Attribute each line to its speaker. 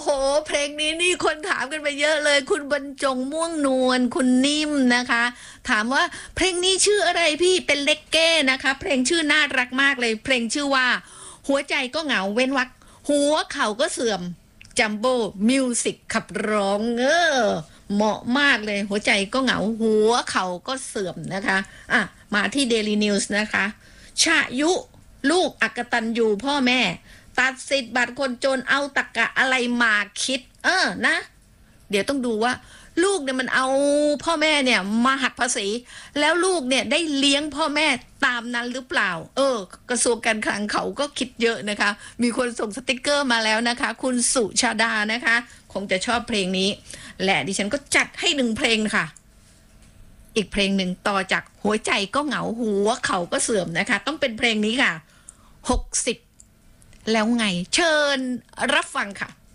Speaker 1: โหเพลงนี้นี่คนถามกันไปเยอะเลยคุณบรรจงม่วงนวลคุณนิ่มนะคะถามว่าเพลงนี้ชื่ออะไรพี่เป็นเลกเก้นะคะเพลงชื่อน่ารักมากเลยเพลงชื่อว่าหัวใจก็เหงาเว้นวรรคหัวเข่าก็เสื่อมจัมโบ้มิวสิกขับร้องเหมาะมากเลยหัวใจก็เหงาหัวเข่าก็เสื่อมนะคะอ่ะมาที่ Daily News นะคะชายุลูกอักตันยูพ่อแม่ตัดสิทธิ์บัตรคนจนเอาตะกะอะไรมาคิดนะเดี๋ยวต้องดูว่าลูกเนี่ยมันเอาพ่อแม่เนี่ยมาหักภาษีแล้วลูกเนี่ยได้เลี้ยงพ่อแม่ตามนั้นหรือเปล่ากระทรวงการคลังเขาก็คิดเยอะนะคะมีคนส่งสติกเกอร์มาแล้วนะคะคุณสุชาดานะคะคงจะชอบเพลงนี้และดิฉันก็จัดให้1เพลงค่ะอีกเพลงหนึ่งต่อจากหัวใจก็เหงาหัวเขาก็เสื่อมนะคะต้องเป็นเพลงนี้ค่ะ60แล้วไงเชิญรับฟังค่ะ